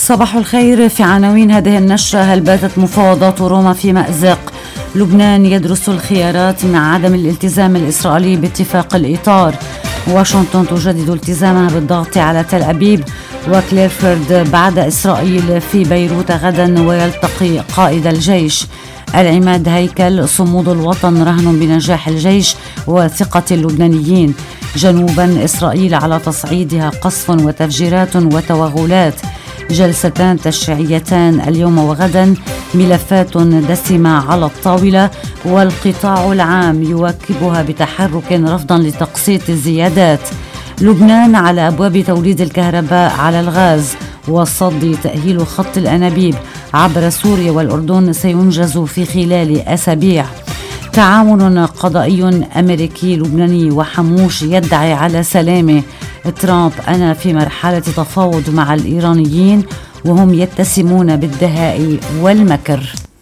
صباح الخير. في عناوين هذه النشرة: هل باتت مفاوضات روما في مأزق؟ لبنان يدرس الخيارات مع عدم الالتزام الإسرائيلي باتفاق الإطار. واشنطن تجدد التزامها بالضغط على تل أبيب. وكليرفورد بعد إسرائيل في بيروت غدا ويلتقي قائد الجيش. العماد هيكل: صمود الوطن رهن بنجاح الجيش وثقة اللبنانيين. جنوبا إسرائيل على تصعيدها قصف وتفجيرات وتوغلات. جلستان تشريعيتان اليوم وغدا، ملفات دسمة على الطاولة. والقطاع العام يواكبها بتحرك رفضا لتقسيط الزيادات. لبنان على أبواب توليد الكهرباء على الغاز. والصد تأهيل خط الأنابيب عبر سوريا والأردن سينجز في خلال أسابيع. تعاون قضائي أمريكي لبناني وحموش يدعي على سلامه. ترامب: أنا في مرحلة تفاوض مع الإيرانيين وهم يتسمون بالدهاء والمكر.